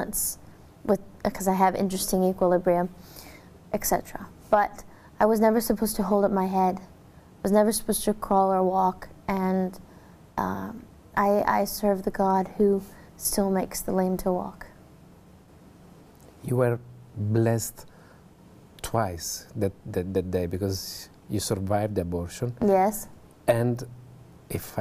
balance because I have interesting equilibrium, etc. But I was never supposed to hold up my head. I was never supposed to crawl or walk, and I serve the God who still makes the lame to walk. You were blessed twice that day because you survived the abortion. Yes. And if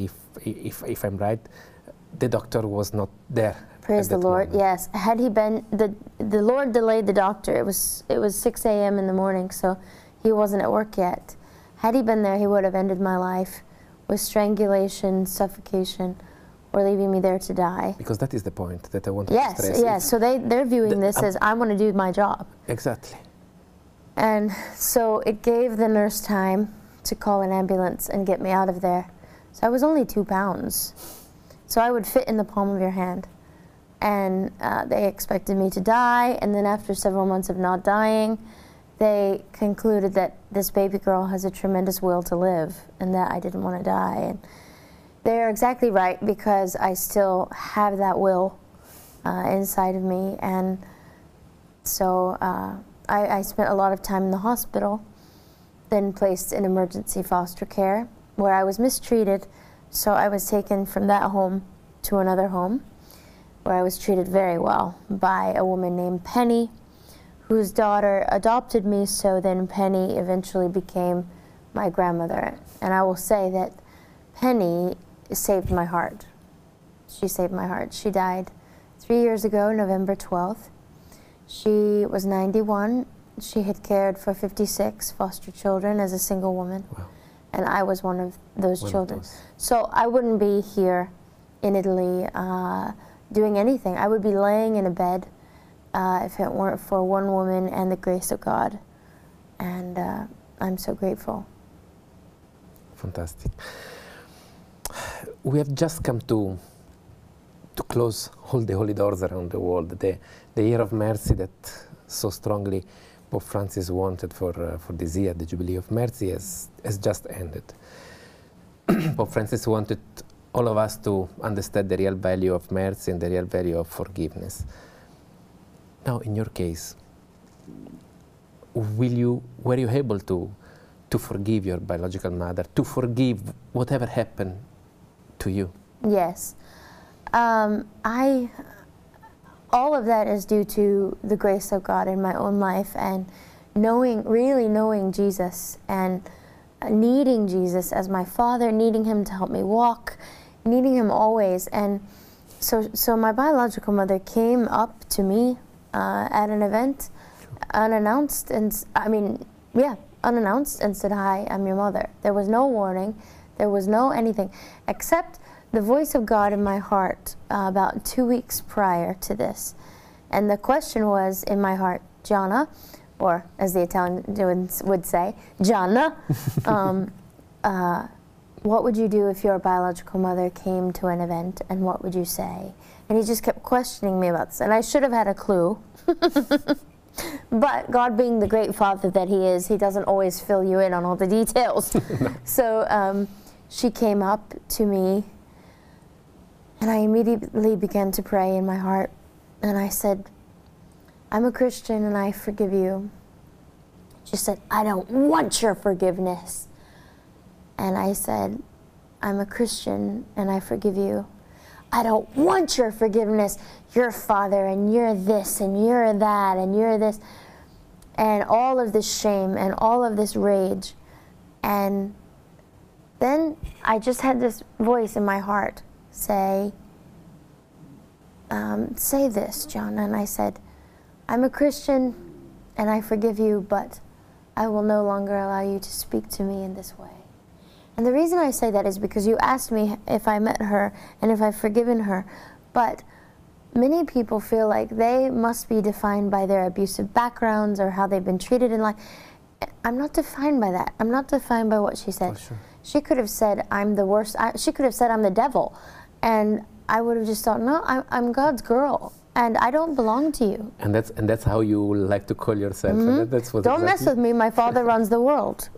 I'm right, the doctor was not there. Praise the Lord. Moment. Yes. Had he been, the Lord delayed the doctor. It was 6 a.m. in the morning, so he wasn't at work yet. Had he been there, he would have ended my life with strangulation, suffocation, or leaving me there to die. Because that is the point that I want to stress. Yes. So they're viewing this as I want to do my job. Exactly. And so it gave the nurse time to call an ambulance and get me out of there. So I was only 2 pounds. So I would fit in the palm of your hand. And they expected me to die, and then after several months of not dying, they concluded that this baby girl has a tremendous will to live and that I didn't want to die. And they're exactly right, because I still have that will inside of me. And so I spent a lot of time in the hospital, then placed in emergency foster care where I was mistreated. So I was taken from that home to another home where I was treated very well by a woman named Penny, whose daughter adopted me. So then Penny eventually became my grandmother. And I will say that Penny saved my heart. She saved my heart. She died 3 years ago, November 12th. She was 91. She had cared for 56 foster children as a single woman. Wow. And I was one of those children. So I wouldn't be here in Italy doing anything. I would be laying in a bed if it weren't for one woman and the grace of God. And I'm so grateful. Fantastic. We have just come to close all the holy doors around the world. The year of mercy that so strongly Pope Francis wanted for this year, the Jubilee of Mercy, has just ended. Pope Francis wanted all of us to understand the real value of mercy and the real value of forgiveness. Now, in your case, were you able to forgive your biological mother, to forgive whatever happened to you? Yes. All of that is due to the grace of God in my own life, and really knowing Jesus and needing Jesus as my Father, needing Him to help me walk, needing Him always. And so my biological mother came up to me at an event, unannounced, and unannounced, and said, "Hi, I'm your mother." There was no warning, there was no anything, except the voice of God in my heart about 2 weeks prior to this. And the question was in my heart, "Gianna," or as the Italians would say, "Gianna, what would you do if your biological mother came to an event, and what would you say?" And he just kept questioning me about this, and I should have had a clue. But God, being the great Father that He is, He doesn't always fill you in on all the details. So she came up to me, and I immediately began to pray in my heart. And I said, "I'm a Christian and I forgive you." She said, "I don't want your forgiveness." And I said, "I'm a Christian and I forgive you." "I don't want your forgiveness. You're Father and you're this and you're that and you're this." And all of this shame and all of this rage. And then I just had this voice in my heart say this, Gianna. And I said, "I'm a Christian and I forgive you, but I will no longer allow you to speak to me in this way." And the reason I say that is because you asked me if I met her and if I've forgiven her. But many people feel like they must be defined by their abusive backgrounds or how they've been treated in life. I'm not defined by that. I'm not defined by what she said. Oh, sure. She could have said I'm the worst. She could have said I'm the devil. And I would have just thought, no, I'm God's girl, and I don't belong to you. And that's how you like to call yourself. Mm-hmm. And that's what don't mess with me. My Father runs the world.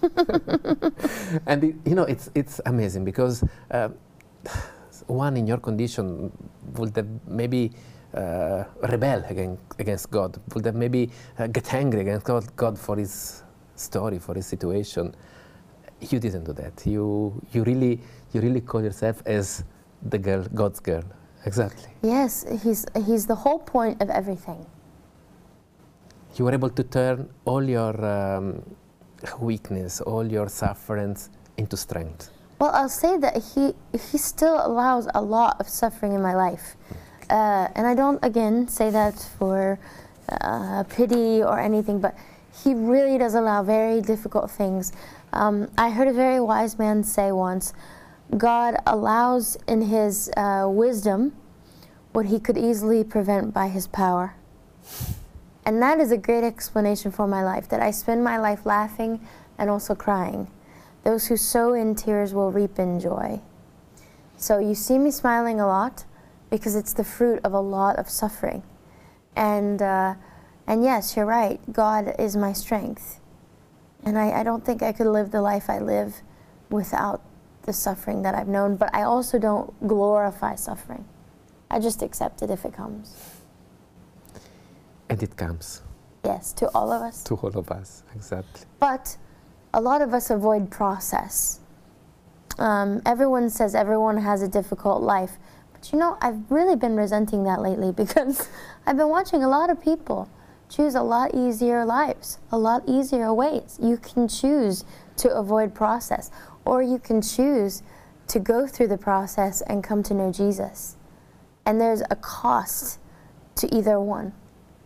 And it's amazing because one in your condition would have maybe rebel against God? Would they maybe get angry against God for his story, for his situation? You didn't do that. You really call yourself as the girl, God's girl. Exactly. Yes, he's the whole point of everything. You were able to turn all your weakness, all your sufferings into strength. Well, I'll say that he still allows a lot of suffering in my life. And I don't, again, say that for pity or anything, but he really does allow very difficult things. I heard a very wise man say once, God allows in his wisdom what he could easily prevent by his power. And that is a great explanation for my life, that I spend my life laughing and also crying. Those who sow in tears will reap in joy. So you see me smiling a lot because it's the fruit of a lot of suffering. And yes, you're right, God is my strength. And I don't think I could live the life I live without the suffering that I've known, but I also don't glorify suffering. I just accept it if it comes. And it comes. Yes, to all of us. To all of us, exactly. But a lot of us avoid process. Everyone says everyone has a difficult life. But you know, I've really been resenting that lately because I've been watching a lot of people choose a lot easier lives, a lot easier ways. You can choose to avoid process, or you can choose to go through the process and come to know Jesus. And there's a cost to either one.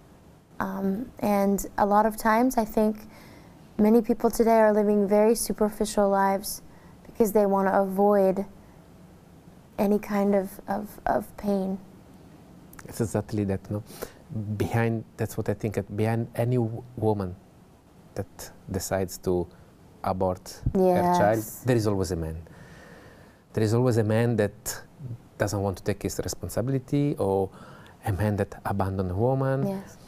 And a lot of times I think many people today are living very superficial lives because they want to avoid any kind of pain. It's exactly that, no? That's what I think, behind any woman that decides to abort her child, there is always a man. There is always a man that doesn't want to take his responsibility, or a man that abandoned a woman. Yes.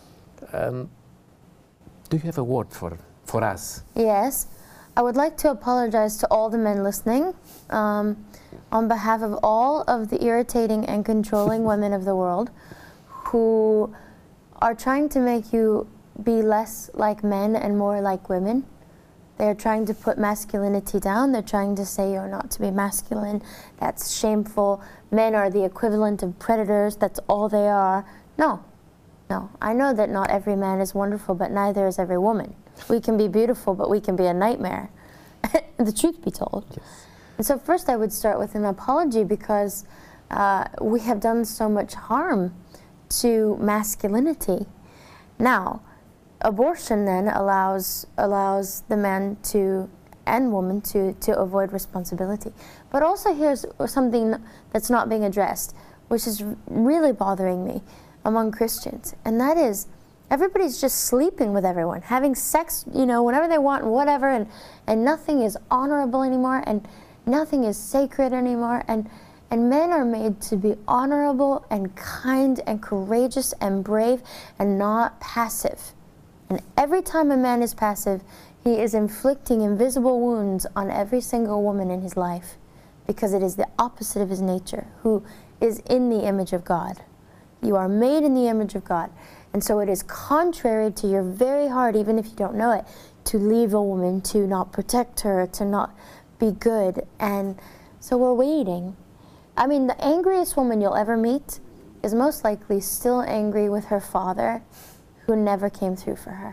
Do you have a word for us? Yes. I would like to apologize to all the men listening on behalf of all of the irritating and controlling women of the world who are trying to make you be less like men and more like women. They're trying to put masculinity down. They're trying to say you're not to be masculine. That's shameful. Men are the equivalent of predators. That's all they are. No. No. I know that not every man is wonderful, but neither is every woman. We can be beautiful, but we can be a nightmare. The truth be told. Yes. And so first I would start with an apology because we have done so much harm to masculinity. Now, abortion then allows the man to and woman to avoid responsibility. But also here's something that's not being addressed, which is really bothering me among Christians, and that is everybody's just sleeping with everyone, having sex, you know, whenever they want and whatever, and nothing is honorable anymore, and nothing is sacred anymore, and men are made to be honorable and kind and courageous and brave and not passive. And every time a man is passive, he is inflicting invisible wounds on every single woman in his life, because it is the opposite of his nature, who is in the image of God. You are made in the image of God. And so it is contrary to your very heart, even if you don't know it, to leave a woman, to not protect her, to not be good. And so we're waiting. I mean, the angriest woman you'll ever meet is most likely still angry with her father, who never came through for her.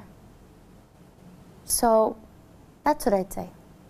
So that's what I'd say.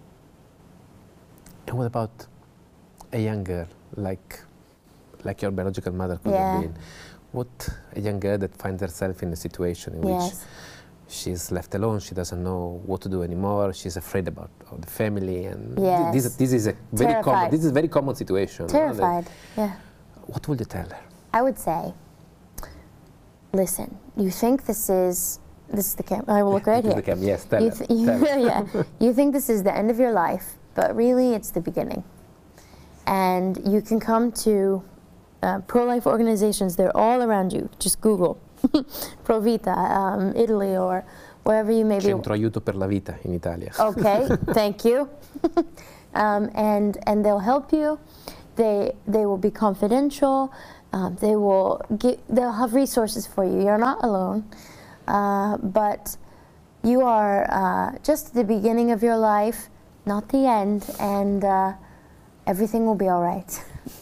And what about a young girl, like your biological mother could have been? What a young girl that finds herself in a situation in which she's left alone, she doesn't know what to do anymore, she's afraid about the family, and this is a very common situation. Terrified, What would you tell her? I would say, listen, you think this is the camera, I will look right here. The camera. Yes, tell her. You think this is the end of your life, but really it's the beginning. And you can come to pro-life organizations, they're all around you. Just Google Pro Vita, Italy, or wherever you may be. Centro Aiuto per la Vita in Italia. Okay, thank you. And they'll help you. They will be confidential. They'll have resources for you. You're not alone, but you are just at the beginning of your life, not the end, and everything will be all right.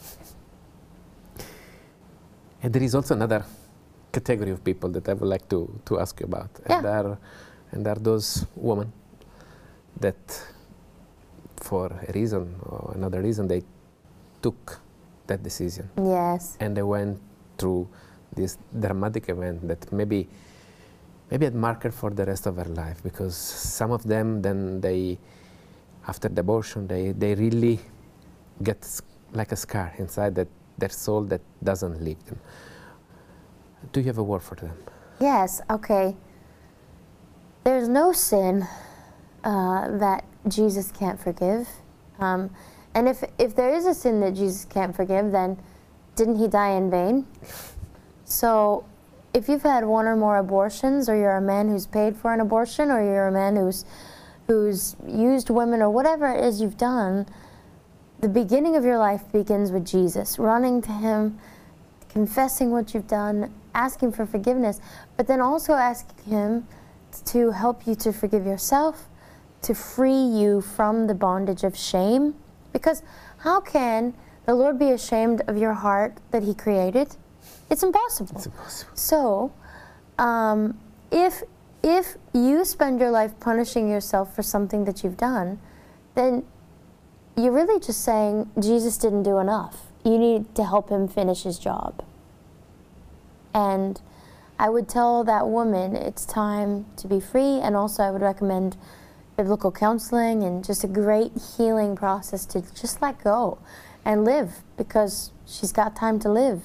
And there is also another category of people that I would like to ask you about. Yeah. And there are those women that, for a reason or another reason, they took that decision. Yes. And they went through this dramatic event that maybe had marked for the rest of their life, because some of them, then they, after the abortion, they really get like a scar inside their soul that doesn't leave them. Do you have a word for them? Yes, okay. There's no sin that Jesus can't forgive. And if there is a sin that Jesus can't forgive, then didn't he die in vain? So if you've had one or more abortions, or you're a man who's paid for an abortion, or you're a man who's used women, or whatever it is you've done, the beginning of your life begins with Jesus, running to him, confessing what you've done, asking for forgiveness, but then also asking him to help you to forgive yourself, to free you from the bondage of shame. Because how can the Lord be ashamed of your heart that he created? It's impossible. It's impossible. So, if you spend your life punishing yourself for something that you've done, then you're really just saying Jesus didn't do enough. You need to help him finish his job. And I would tell that woman it's time to be free, and also I would recommend biblical counseling and just a great healing process to just let go and live, because she's got time to live.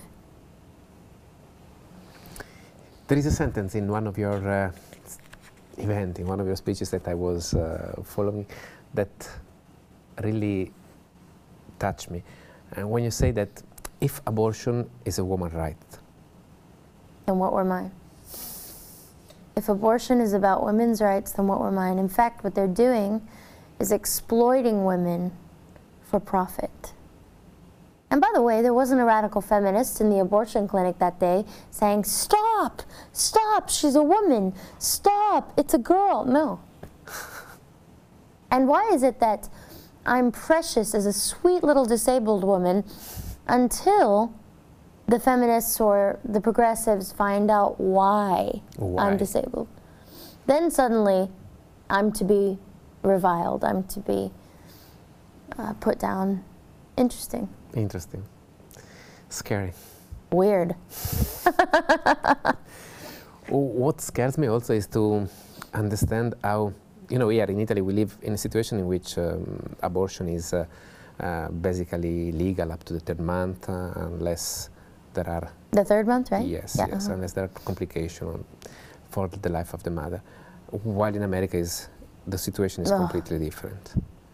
There is a sentence in one of your events, in one of your speeches that I was following, that really touched me. And when you say that if abortion is a woman's right, then what were mine? If abortion is about women's rights, then what were mine? In fact, what they're doing is exploiting women for profit. And by the way, there wasn't a radical feminist in the abortion clinic that day saying, "Stop, stop, she's a woman, stop, it's a girl." No. And why is it that I'm precious as a sweet little disabled woman until the feminists or the progressives find out why I'm disabled? Then suddenly I'm to be reviled, I'm to be put down. Interesting. Interesting. Scary. Weird. What scares me also is to understand how, here in Italy we live in a situation in which abortion is basically legal up to the third month, unless there are... The third month, right? Yes, yeah, yes, unless there are complications for the life of the mother. While in America the situation is completely different.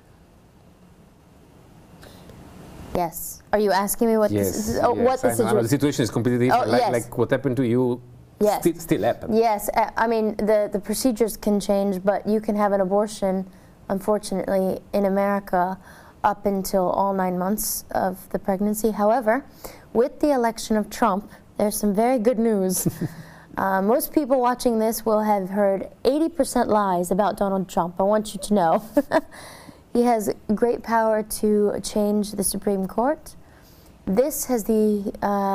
Yes. Are you asking me what this is? Oh, yes, what the situation? The situation is completely different. Oh, yes. Like what happened to you still happens. Yes. I mean, the procedures can change, but you can have an abortion, unfortunately, in America up until all 9 months of the pregnancy. However, with the election of Trump, there's some very good news. Most people watching this will have heard 80% lies about Donald Trump. I want you to know. He has great power to change the Supreme Court. This has the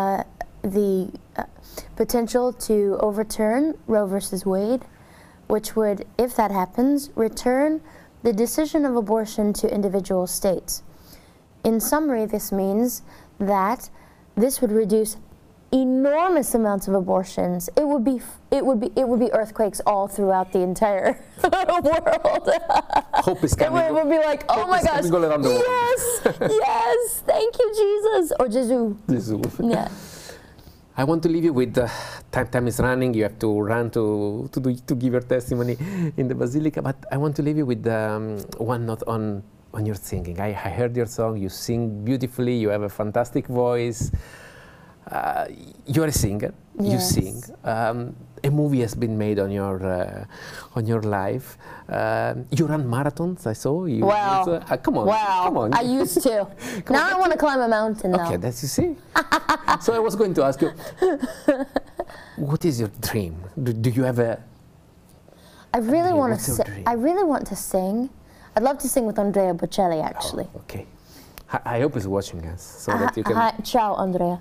potential to overturn Roe versus Wade, which would, if that happens, return the decision of abortion to individual states. In summary, this means that this would reduce enormous amounts of abortions. It would be earthquakes all throughout the entire world. Hope is coming. It would be like, oh my gosh, yes, yes, thank you, Jesus, or Jesus. Jesus. Yeah. I want to leave you with time is running. You have to run to give your testimony in the Basilica. But I want to leave you with one note on your singing. I heard your song. You sing beautifully. You have a fantastic voice. You're a singer. Yes. You sing. A a movie has been made on your life. You run marathons, I saw. You, Wow. Come on. Wow. Come on. I used to. Now I want to climb a mountain though. Okay, that's you see. So I was going to ask you, what is your dream? Do you have a? I really want what's to. your dream? I really want to sing. I'd love to sing with Andrea Bocelli, actually. Oh, okay. I hope he's watching us so that you can. Hi, ciao, Andrea.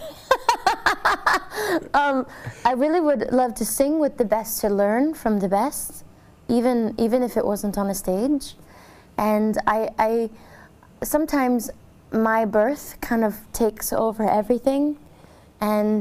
I really would love to sing with the best, to learn from the best, even if it wasn't on a stage. And I sometimes my birth kind of takes over everything, and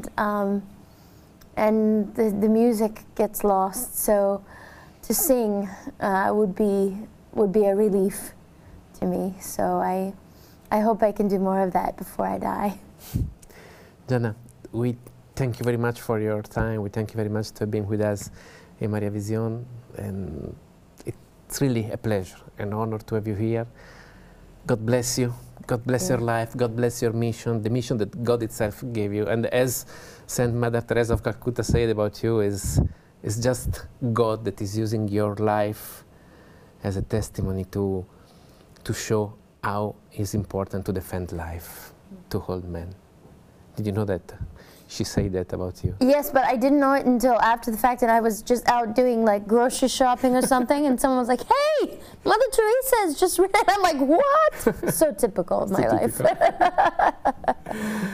the music gets lost. So to sing would be a relief to me. So I hope I can do more of that before I die. Gianna, we thank you very much for your time. We thank you very much for being with us in Maria Vision, and it's really a pleasure, an honor to have you here. God bless you. God bless your life. God bless your mission, the mission that God itself gave you. And as Saint Mother Teresa of Calcutta said about you, is just God that is using your life as a testimony to show how it's important to defend life, to hold men. Did you know that she said that about you? Yes, but I didn't know it until after the fact, and I was just out doing like grocery shopping or something, and someone was like, "Hey, Mother Teresa has just read." I'm like, "What?" So typical of my life.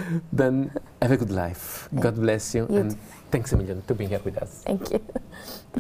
Then have a good life. God bless you, and too. thanks a million to being here with us. Thank you.